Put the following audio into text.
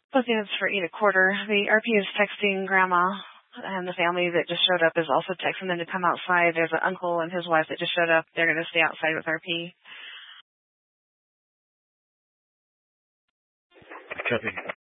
Plus, it's for 8:15. The RP is texting Grandma, and the family that just showed up is also texting them to come outside. There's an uncle and his wife that just showed up. They're going to stay outside with RP. Copy.